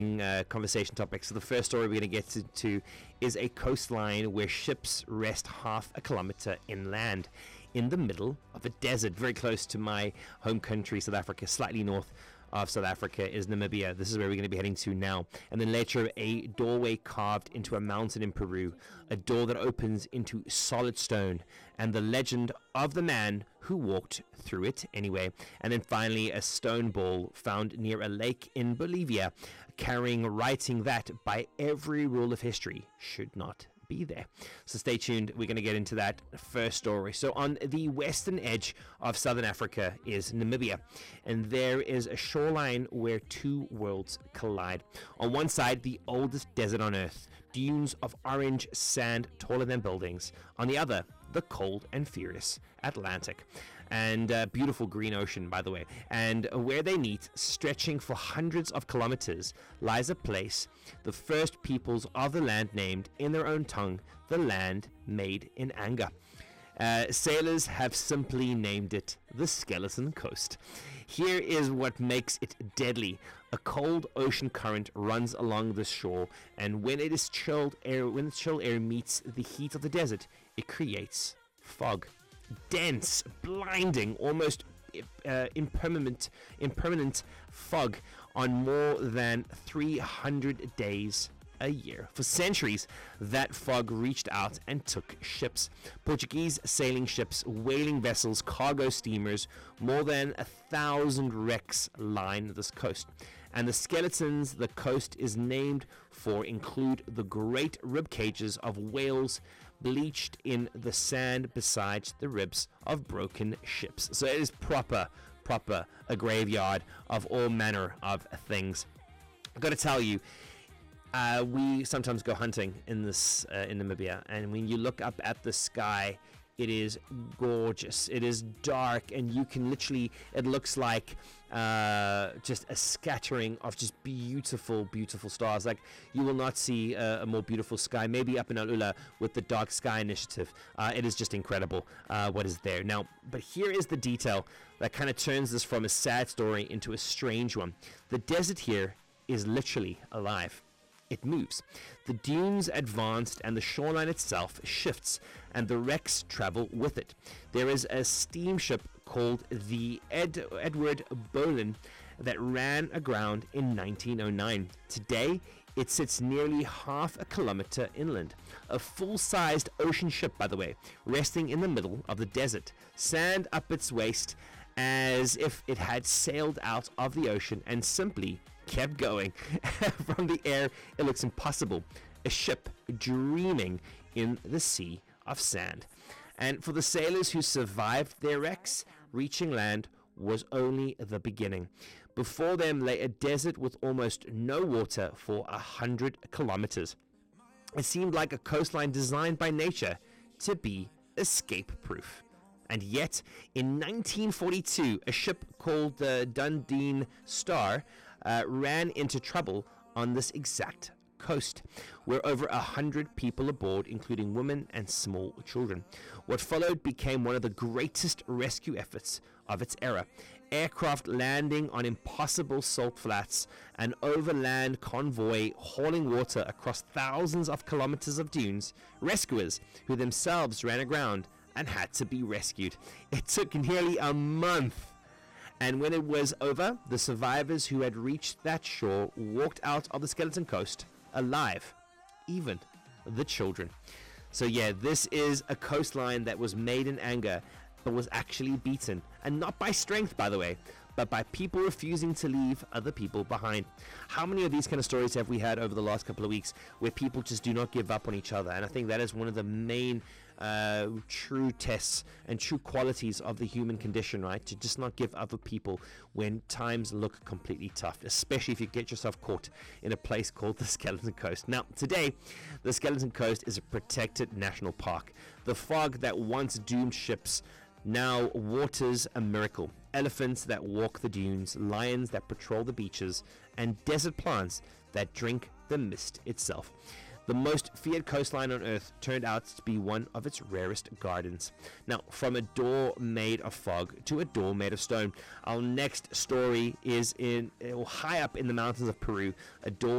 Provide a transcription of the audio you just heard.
conversation topics. So the first story we're going to get to is a coastline where ships rest half a kilometer inland in the middle of a desert, very close to my home country, South Africa. Slightly north of South Africa is Namibia. This is where we're going to be heading to now. And then later, a doorway carved into a mountain in Peru, a door that opens into solid stone, and the legend of the man who walked through it anyway. And then finally, a stone ball found near a lake in Bolivia, carrying writing that, by every rule of history, should not be there. So stay tuned. We're going to get into that first story. So on the western edge of southern Africa is Namibia, and there is a shoreline where two worlds collide. On one side, the oldest desert on earth, dunes of orange sand taller than buildings. On the other, the cold and furious Atlantic, and beautiful green ocean, by the way. And where they meet, stretching for hundreds of kilometers, lies a place the first peoples of the land named in their own tongue the land made in anger. Sailors have simply named it the Skeleton Coast. Here is what makes it deadly. A cold ocean current runs along the shore, and when the chill air meets the heat of the desert, it creates fog. Dense, blinding, almost impermanent fog on more than 300 days a year. For centuries, that fog reached out and took ships. Portuguese sailing ships, whaling vessels, cargo steamers, more than 1,000 wrecks line this coast. And the skeletons the coast is named for include the great rib cages of whales bleached in the sand beside the ribs of broken ships. So it is proper a graveyard of all manner of things. I've got to tell you, we sometimes go hunting in Namibia, and when you look up at the sky, it is gorgeous. It is dark, and you can literally, it looks like just a scattering of just beautiful stars. Like, you will not see a more beautiful sky, maybe up in Alula with the Dark Sky Initiative. It is just incredible what is there. Now, but here is the detail that kind of turns this from a sad story into a strange one. The desert here is literally alive. It moves. The dunes advanced and the shoreline itself shifts, and the wrecks travel with it. There is a steamship called the Edward Boleyn that ran aground in 1909. Today, it sits nearly half a kilometer inland. A full-sized ocean ship, by the way, resting in the middle of the desert, sand up its waist, as if it had sailed out of the ocean and simply kept going. From the air, it looks impossible. A ship dreaming in the sea of sand. And for the sailors who survived their wrecks, reaching land was only the beginning. Before them lay a desert with almost no water for 100 kilometers. It seemed like a coastline designed by nature to be escape-proof. And yet, in 1942, a ship called the Dundee Star ran into trouble on this exact coast, where over 100 people aboard, including women and small children. What followed became one of the greatest rescue efforts of its era. Aircraft landing on impossible salt flats, an overland convoy hauling water across thousands of kilometers of dunes, rescuers who themselves ran aground and had to be rescued. It took nearly a month. And when it was over, the survivors who had reached that shore walked out of the Skeleton Coast alive, even the children. So yeah, this is a coastline that was made in anger, but was actually beaten, and not by strength, by the way, but by people refusing to leave other people behind. How many of these kind of stories have we had over the last couple of weeks where people just do not give up on each other? And I think that is one of the main true tests and true qualities of the human condition, right? To just not give other people when times look completely tough, especially if you get yourself caught in a place called the Skeleton Coast. Now, today, the Skeleton Coast is a protected national park. The fog that once doomed ships now waters a miracle. Elephants that walk the dunes, lions that patrol the beaches, and desert plants that drink the mist itself. The most feared coastline on Earth turned out to be one of its rarest gardens. Now, from a door made of fog to a door made of stone, our next story is high up in the mountains of Peru, a door